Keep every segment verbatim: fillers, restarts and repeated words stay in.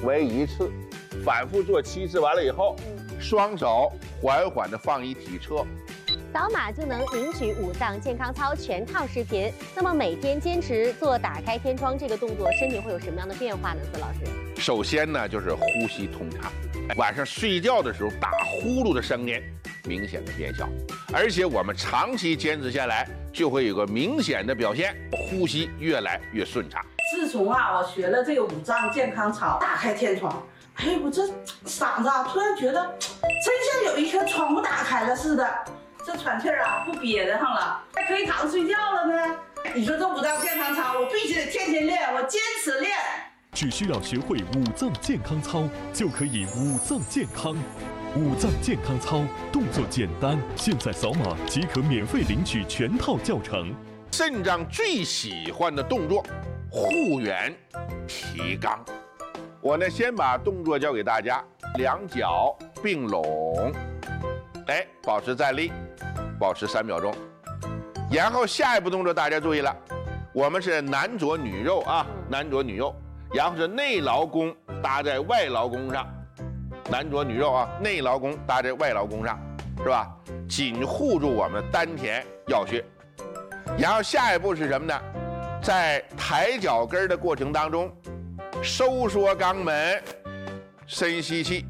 为一次，反复做七次，完了以后，双手缓缓地放一体侧。 扫码就能领取五脏健康操全套视频。那么每天坚持做打开天窗这个动作，身体会有什么样的变化呢？孙老师， 首先呢，就是呼吸通畅，晚上睡觉的时候打呼噜的声音明显的变小，而且我们长期坚持下来，就会有个明显的表现，呼吸越来越顺畅。 自从啊，我学了这个五脏健康操，打开天窗，哎，我这嗓子啊，突然觉得真像有一颗窗户打开了似的。这喘气儿啊，不憋得上了，还可以躺着睡觉了呢。你说这五脏健康操，我必须得天天练，我坚持练。 只需要学会五脏健康操，就可以五脏健康。五脏健康操动作简单，现在扫码即可免费领取全套教程。 肾脏最喜欢的动作，护圆提肛。我呢，先把动作教给大家，两脚并拢，哎，保持站立，保持三秒钟。然后下一步动作大家注意了，我们是男左女右啊，男左女右，然后是内劳宫搭在外劳宫上，男左女右啊，内劳宫搭在外劳宫上，是吧？紧护住我们丹田要穴。然后下一步是什么呢？在抬脚跟的过程当中，收缩肛门，深吸气，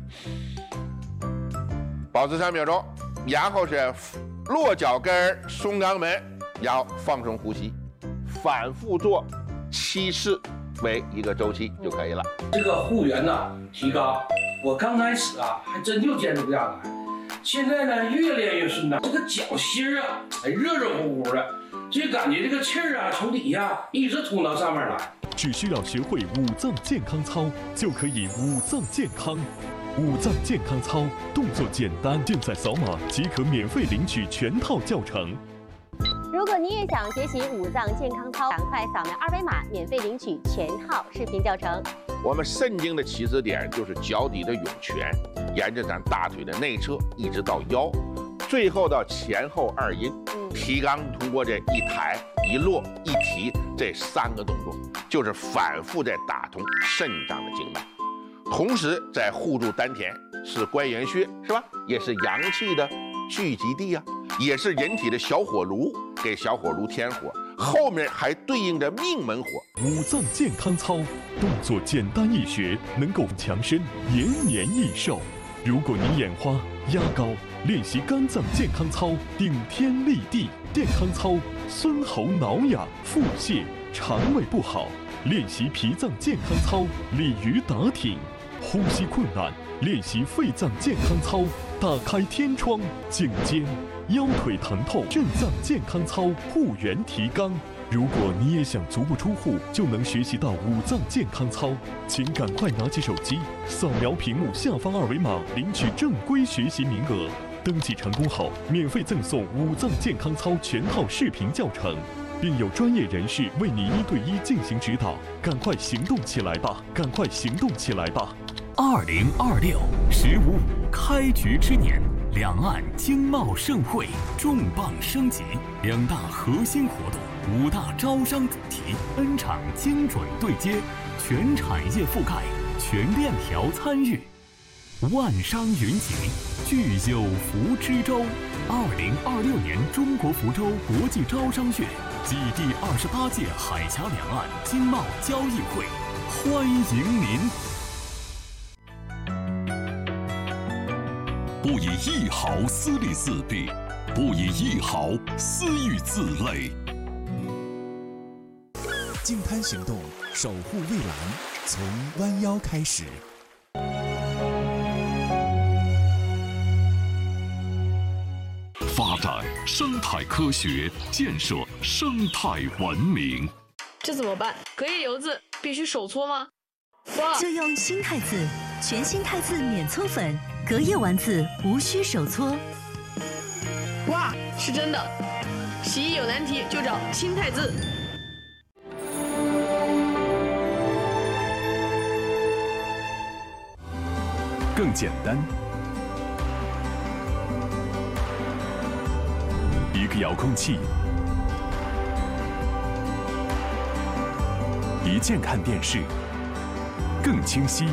保持三秒钟，然后是落脚跟，松肛门，然后放松呼吸，反复做七次为一个周期就可以了。 这个护圆呢，提肛，我刚开始啊还真就坚持不下来，现在呢越练越顺畅，这个脚心啊，哎热热乎乎的，就感觉这个气儿啊从底下一直通到上面来。 只需要学会五脏健康操，就可以五脏健康。五脏健康操动作简单，现在扫码即可免费领取全套教程。 如果你也想学习五脏健康操，赶快扫描二维码，免费领取全套视频教程。 我们肾经的起始点就是脚底的涌泉，沿着咱大腿的内侧一直到腰，最后到前后二阴。提肛通过这一抬一落一提这三个动作，就是反复在打通肾脏的经脉，同时在护住丹田，是关元穴，是吧？也是阳气的聚集地啊，也是人体的小火炉，给小火炉添火，后面还对应着命门火。 五脏健康操动作简单易学，能够强身延年益寿。如果你眼花、压高，练习肝脏健康操顶天立地；健康操孙喉挠痒、腹泻、肠胃不好，练习脾脏健康操鲤鱼打挺；呼吸困难，练习肺脏健康操打开天窗颈肩；腰腿疼痛，肾脏健康操护圆提肛。如果你也想足不出户就能学习到五脏健康操，请赶快拿起手机，扫描屏幕下方二维码，领取正规学习名额。登记成功后，免费赠送五脏健康操全套视频教程，并有专业人士为你一对一进行指导。赶快行动起来吧！赶快行动起来吧！ 二零二六十五五开局之年，两岸经贸盛会重磅升级，两大核心活动，五大招商主题 ，N 场精准对接，全产业覆盖，全链条参与。万商云集，聚有福之州。二零二六年中国福州国际招商月暨第二十八届海峡两岸经贸交易会，欢迎您。不以一毫私利自弊，不以一毫私欲自累。 净滩行动，守护蔚蓝，从弯腰开始。 发展生态科学，建设生态文明。 这怎么办？隔夜油渍必须手搓吗？哇！ 就用新汰渍，全新汰渍免搓粉，隔夜完渍无需手搓。 哇，是真的！洗衣有难题就找新汰渍。 更简单。一个遥控器，一键看电视，更清晰。